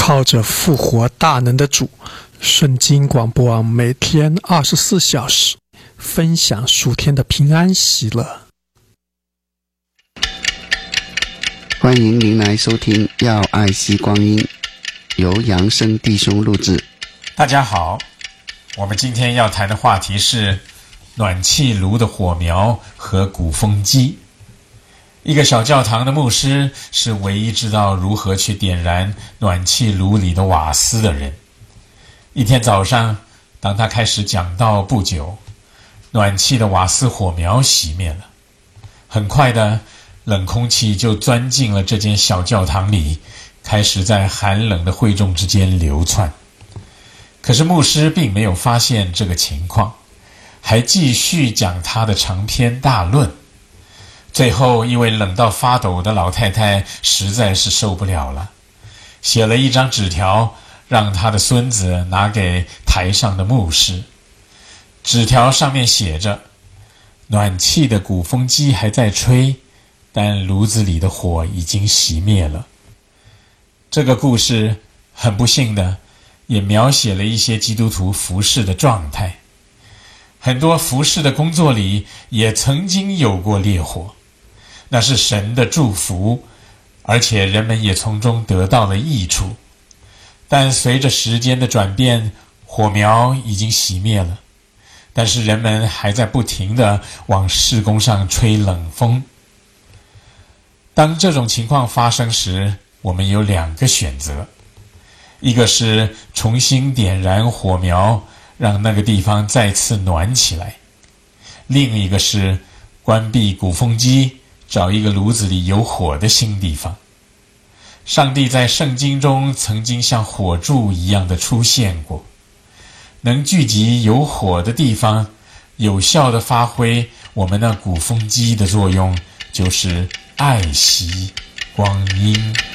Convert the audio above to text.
靠着复活大能的主，圣经广播网每天24小时分享属天的平安喜乐。 欢迎您来收听要爱惜光阴，由扬声弟兄录制。 大家好，我们今天要谈的话题是暖气炉的火苗和鼓风机。一个小教堂的牧师是唯一知道如何去点燃暖气炉里的瓦斯的人。一天早上，当他开始讲道不久，暖气的瓦斯火苗熄灭了。很快的，冷空气就钻进了这间小教堂里，开始在寒冷的会众之间流窜。可是牧师并没有发现这个情况，还继续讲他的长篇大论。最后，一位冷到发抖的老太太实在是受不了了，写了一张纸条，让她的孙子拿给台上的牧师。纸条上面写着：暖气的鼓风机还在吹，但炉子里的火已经熄灭了。这个故事很不幸的也描写了一些基督徒服事的状态。很多服事的工作里也曾经有过烈火，那是神的祝福，而且人们也从中得到了益处。但随着时间的转变，火苗已经熄灭了，但是人们还在不停地往事工上吹冷风。当这种情况发生时，我们有两个选择，一个是重新点燃火苗，让那个地方再次暖起来；另一个是关闭鼓风机，找一个炉子里有火的新地方。上帝在圣经中曾经像火柱一样的出现过，能聚集有火的地方，有效地发挥我们那鼓风机的作用，就是爱惜光阴。